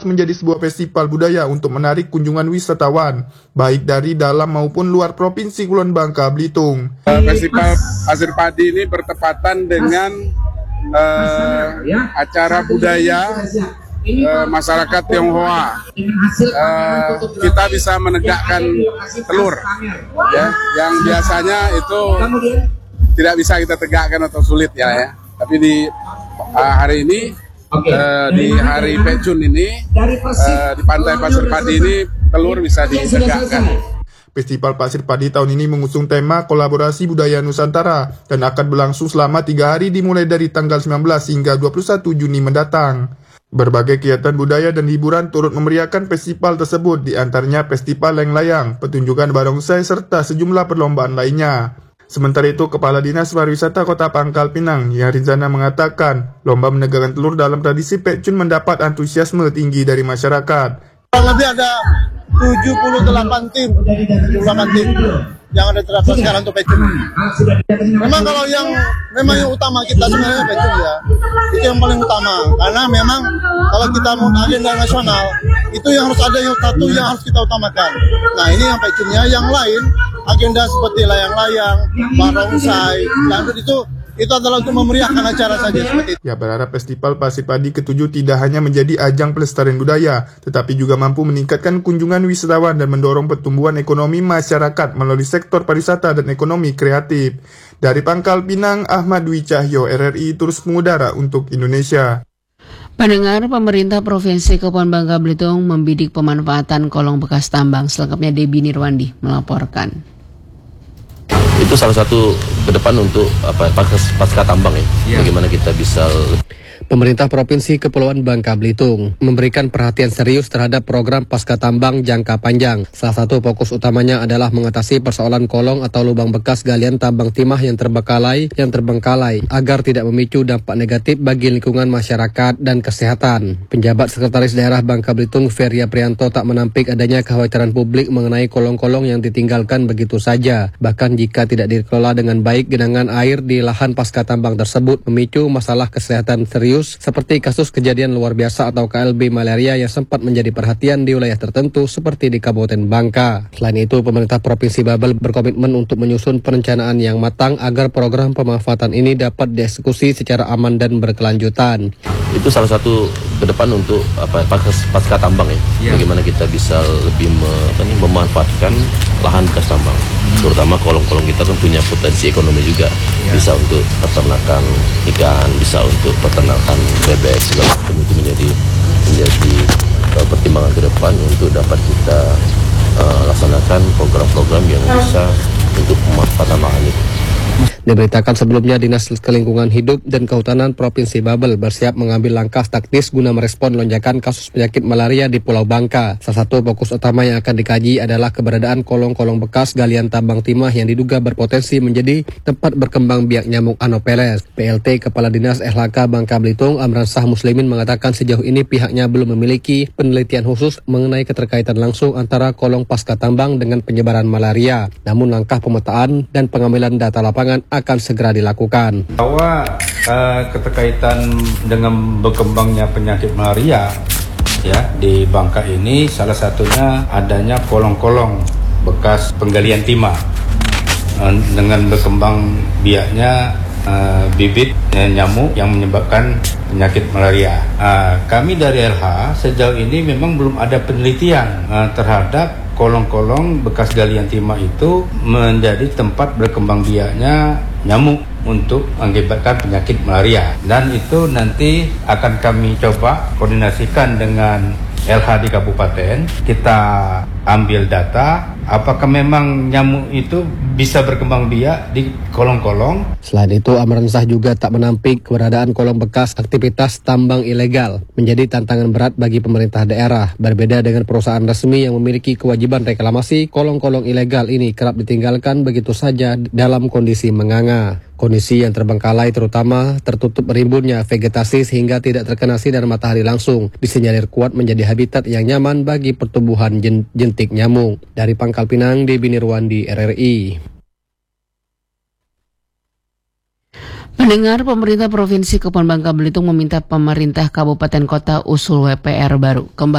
menjadi sebuah festival budaya untuk menarik kunjungan wisatawan, baik dari dalam maupun luar Provinsi Kulon Bangka Belitung. Festival Pasir Padi ini bertepatan dengan acara budaya masyarakat Tionghoa. Kita bisa menegakkan telur, ya, yang biasanya itu tidak bisa kita tegakkan atau sulit ya. Tapi di hari ini, di hari Pecun ini, di pantai Pasir Padi ini telur bisa ditegakkan. Festival Pasir Padi tahun ini mengusung tema kolaborasi budaya Nusantara dan akan berlangsung selama 3 hari dimulai dari tanggal 19 hingga 21 Juni mendatang. Berbagai kegiatan budaya dan hiburan turut memeriahkan festival tersebut, di antaranya festival layang-layang, pertunjukan barongsai, serta sejumlah perlombaan lainnya. Sementara itu, Kepala Dinas Pariwisata Kota Pangkal Pinang, Yarizana, mengatakan lomba menegakkan telur dalam tradisi Pecun mendapat antusiasme tinggi dari masyarakat. Lebih ada 78 tim yang ada terdapat sekarang untuk Pecun. Memang kalau yang utama kita sebenarnya Pecun ya, itu yang paling utama. Karena memang kalau kita mau agenda nasional, itu yang harus ada yang satu yang harus kita utamakan. Nah ini yang Pecunnya, yang lain agenda seperti layang-layang, barongsai, dangdut itu adalah untuk memeriahkan acara saja seperti itu. Ya, berharap Festival Pasir Padi ke-7 tidak hanya menjadi ajang pelestarian budaya, tetapi juga mampu meningkatkan kunjungan wisatawan dan mendorong pertumbuhan ekonomi masyarakat melalui sektor pariwisata dan ekonomi kreatif. Dari Pangkal Pinang, Ahmad Dwi Cahyo, RRI terus mengudara untuk Indonesia. Pendengar, pemerintah Provinsi Kepulauan Bangka Belitung membidik pemanfaatan kolong bekas tambang. Selengkapnya Debbie Nirwandi melaporkan. Itu salah satu ke depan untuk pasca tambang ya. Bagaimana kita bisa. Pemerintah Provinsi Kepulauan Bangka Belitung memberikan perhatian serius terhadap program pasca tambang jangka panjang. Salah satu fokus utamanya adalah mengatasi persoalan kolong atau lubang bekas galian tambang timah yang terbengkalai agar tidak memicu dampak negatif bagi lingkungan masyarakat dan kesehatan. Penjabat Sekretaris Daerah Bangka Belitung Feria Prianto tak menampik adanya kekhawatiran publik mengenai kolong-kolong yang ditinggalkan begitu saja. Bahkan jika tidak dikelola dengan baik, genangan air di lahan pasca tambang tersebut memicu masalah kesehatan serius seperti kasus kejadian luar biasa atau KLB malaria yang sempat menjadi perhatian di wilayah tertentu seperti di Kabupaten Bangka. Selain itu, pemerintah Provinsi Babel berkomitmen untuk menyusun perencanaan yang matang agar program pemanfaatan ini dapat dieksekusi secara aman dan berkelanjutan. Itu salah satu ke depan untuk pasca tambang ya. Bagaimana kita bisa lebih memanfaatkan lahan bekas tambang. Terutama kolong-kolong kita kan punya potensi ekonomi juga. Bisa untuk peternakan ikan, bisa untuk peternakan bebek, segala macam itu menjadi pertimbangan ke depan untuk dapat kita laksanakan program-program yang bisa untuk pemanfaatan lahan itu. Diberitakan sebelumnya, Dinas Lingkungan Hidup dan Kehutanan Provinsi Babel bersiap mengambil langkah taktis guna merespon lonjakan kasus penyakit malaria di Pulau Bangka. Salah satu fokus utama yang akan dikaji adalah keberadaan kolong-kolong bekas galian tambang timah yang diduga berpotensi menjadi tempat berkembang biak nyamuk Anopheles. PLT Kepala Dinas LHK Bangka Belitung Amran Shah Muslimin mengatakan sejauh ini pihaknya belum memiliki penelitian khusus mengenai keterkaitan langsung antara kolong pasca tambang dengan penyebaran malaria. Namun langkah pemetaan dan pengambilan data lapangan akan segera dilakukan. Bahwa keterkaitan dengan berkembangnya penyakit malaria ya di Bangka ini, salah satunya adanya kolong-kolong bekas penggalian timah dengan berkembang biaknya bibit nyamuk yang menyebabkan penyakit malaria. Kami dari LH sejauh ini memang belum ada penelitian terhadap kolong-kolong bekas galian timah itu menjadi tempat berkembang biaknya nyamuk untuk mengakibatkan penyakit malaria. Dan itu nanti akan kami coba koordinasikan dengan LH di kabupaten. Kita ambil data apakah memang nyamuk itu bisa berkembang biak di kolong-kolong. Selain itu, Amran Shah juga tak menampik keberadaan kolong bekas aktivitas tambang ilegal menjadi tantangan berat bagi pemerintah daerah. Berbeda dengan perusahaan resmi yang memiliki kewajiban reklamasi, kolong-kolong ilegal ini kerap ditinggalkan begitu saja dalam kondisi menganga. Kondisi yang terbengkalai terutama tertutup rimbunnya vegetasi sehingga tidak terkena sinar matahari langsung, disinyalir kuat menjadi habitat yang nyaman bagi pertumbuhan jentik nyamuk. Dari Pangkal Pinang, Debbie Nirwandi, RRI. Pendengar, pemerintah Provinsi Kepulauan Bangka Belitung meminta pemerintah kabupaten kota usul WPR baru.